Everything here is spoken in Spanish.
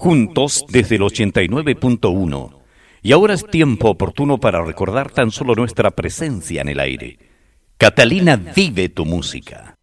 juntos desde el 89.1. Y ahora es tiempo oportuno para recordar tan solo nuestra presencia en el aire. Catalina vive tu música.